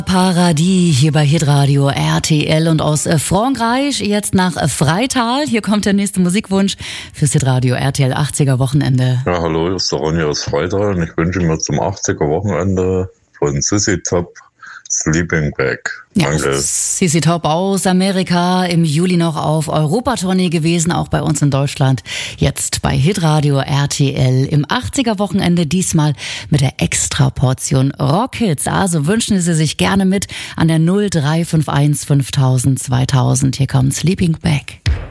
Paradies hier bei Hitradio RTL und aus Frankreich jetzt nach Freital. Hier kommt der nächste Musikwunsch fürs Hitradio RTL 80er Wochenende. Ja, hallo, hier ist der Ronny aus Freital und ich wünsche mir zum 80er Wochenende von Sissy Top Sleeping Bag. Danke. Ja, Sissy Top aus Amerika, im Juli noch auf Europatournee gewesen, auch bei uns in Deutschland. Jetzt bei Hitradio RTL im 80er Wochenende, diesmal mit der Extraportion Rockhits. Also wünschen Sie sich gerne mit an der 0351 5000 2000. Hier kommt Sleeping Bag.